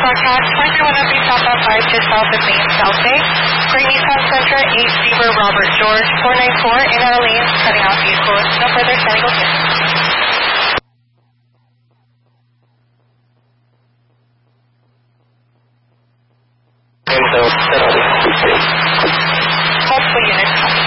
forecast, flight 310 be southbound 5 to south of Main Southgate. Green Nissan Sentra 8 Zebra Robert George 494 in our lanes, cutting out vehicles. No further San Diego City. Multiple units.